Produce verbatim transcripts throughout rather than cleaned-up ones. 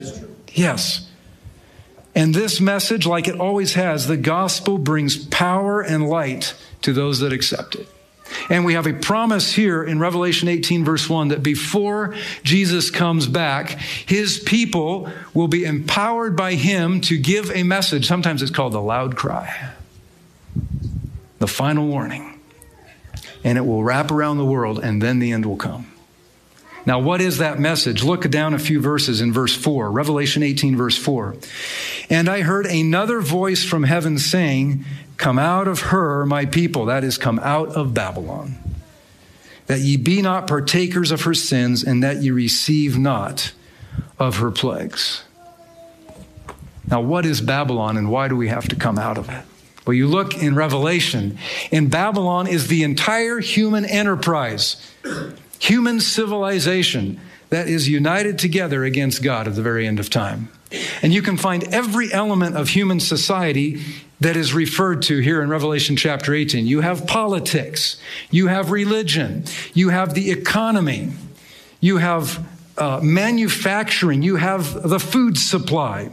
Yes. And this message, like it always has, the gospel brings power and light to those that accept it. And we have a promise here in Revelation eighteen, verse one, that before Jesus comes back, his people will be empowered by him to give a message. Sometimes it's called the loud cry, the final warning. And it will wrap around the world, and then the end will come. Now, what is that message? Look down a few verses in verse four, Revelation eighteen, verse four. And I heard another voice from heaven saying, come out of her, my people, that is, come out of Babylon, that ye be not partakers of her sins, and that ye receive not of her plagues. Now, what is Babylon, and why do we have to come out of it? Well, you look in Revelation, and Babylon is the entire human enterprise, human civilization that is united together against God at the very end of time. And you can find every element of human society that is referred to here in Revelation chapter eighteen. You have politics, you have religion, you have the economy, you have uh, manufacturing, you have the food supply.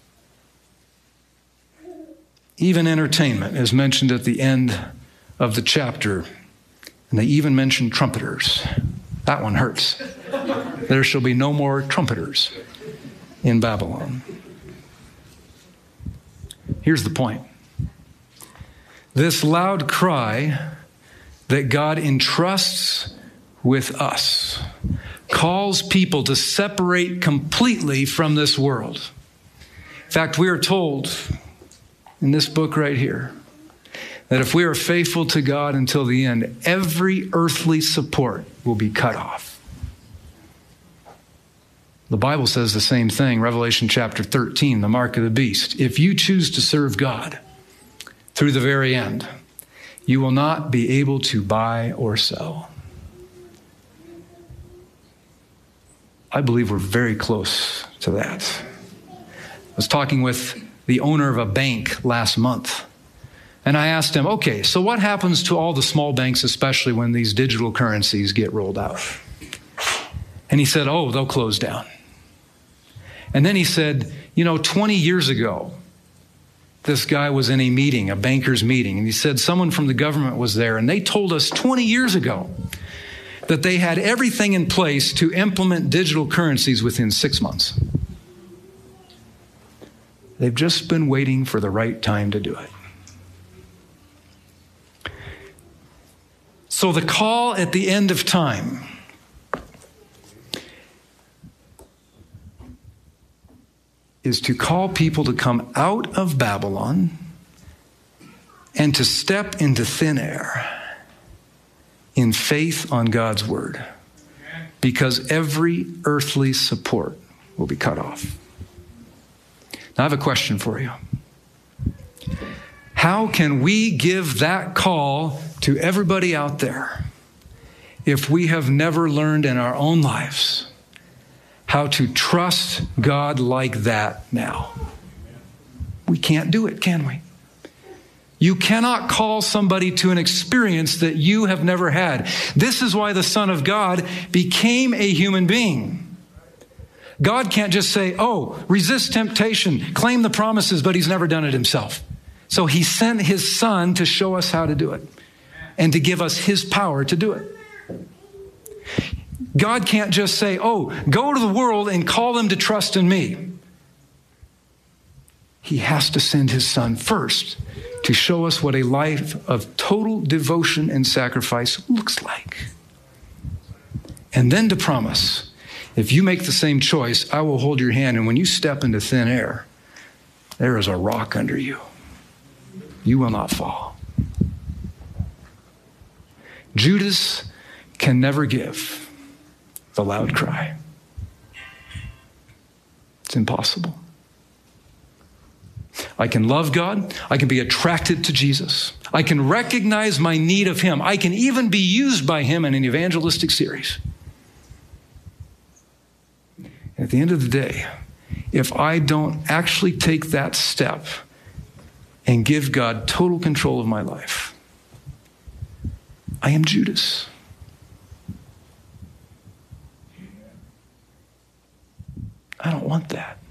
Even entertainment is mentioned at the end of the chapter. And they even mention trumpeters. That one hurts. There shall be no more trumpeters in Babylon. Here's the point. This loud cry that God entrusts with us calls people to separate completely from this world. In fact, we are told in this book right here that if we are faithful to God until the end, every earthly support will be cut off. The Bible says the same thing, Revelation chapter thirteen, the mark of the beast. If you choose to serve God through the very end, you will not be able to buy or sell. I believe we're very close to that. I was talking with the owner of a bank last month, and I asked him, okay, so what happens to all the small banks, especially when these digital currencies get rolled out? And he said, oh, they'll close down. And then he said, you know, twenty years ago, this guy was in a meeting, a banker's meeting, and he said someone from the government was there, and they told us twenty years ago that they had everything in place to implement digital currencies within six months. They've just been waiting for the right time to do it. So the call at the end of time is to call people to come out of Babylon and to step into thin air in faith on God's word, because every earthly support will be cut off. Now, I have a question for you. How can we give that call to everybody out there if we have never learned in our own lives how to trust God like that now? We can't do it, can we? You cannot call somebody to an experience that you have never had. This is why the Son of God became a human being. God can't just say, oh, resist temptation, claim the promises, but he's never done it himself. So he sent his Son to show us how to do it and to give us his power to do it. God can't just say, oh, go to the world and call them to trust in me. He has to send his Son first to show us what a life of total devotion and sacrifice looks like. And then to promise, if you make the same choice, I will hold your hand, and when you step into thin air, there is a rock under you. You will not fall. Judas can never give the loud cry. It's impossible. I can love God. I can be attracted to Jesus. I can recognize my need of him. I can even be used by him in an evangelistic series. At the end of the day, if I don't actually take that step and give God total control of my life, I am Judas. I don't want that.